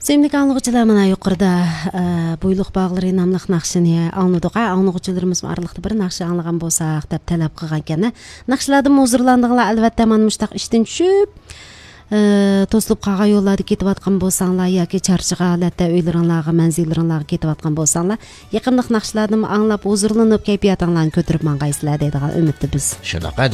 Sevimli anlıqçılar mana yuqorida Buyluq bağları namlıq naqshini anladık. Anlıqçılarımız aralықта bir naqshi anlagan bolsaq deb talab qilgan ekan. Naqshlardan huzurlandığınlar albatta mana muştaq ishdan tushib to'silib qolgan yo'llarda ketayotgan bo'lsanglar yoki charchigan holatda uylaringlarga, manzillaringlarga ketayotgan bo'lsanglar, yaqinliq naqshlarni anglab huzurlanib kayfiyatinglarni ko'tarib mangaysizlar deydigan umidda biz. Shunaqa